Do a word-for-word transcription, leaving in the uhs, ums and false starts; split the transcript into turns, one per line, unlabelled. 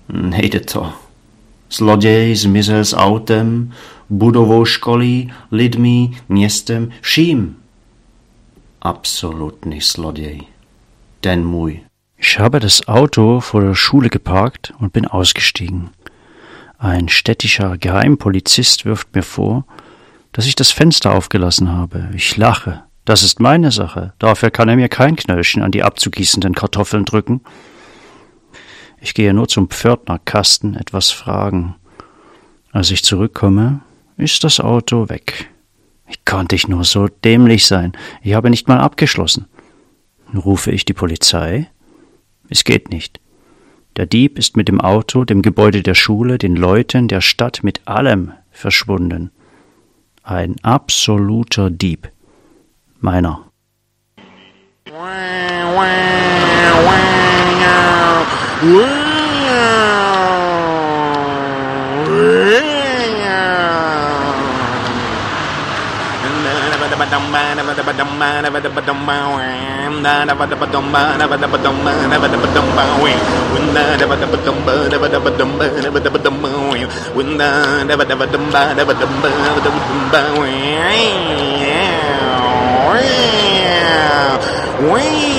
Nejde to. Zloděj zmizel s autem, budovou školí, lidmi, městem, vším. Absolutní zloděj. Den můj.
Ich habe das Auto vor der Schule geparkt und bin ausgestiegen. Ein städtischer Geheimpolizist wirft mir vor, dass ich das Fenster aufgelassen habe. Ich lache. Das ist meine Sache. Dafür kann er mir kein Knöllchen an die abzugießenden Kartoffeln drücken. Ich gehe nur zum Pförtnerkasten etwas fragen. Als ich zurückkomme, ist das Auto weg. Wie konnte ich nur so dämlich sein? Ich habe nicht mal abgeschlossen. Rufe ich die Polizei? Es geht nicht. Der Dieb ist mit dem Auto, dem Gebäude der Schule, den Leuten, der Stadt, mit allem verschwunden. Ein absoluter Dieb. Meiner.
Wee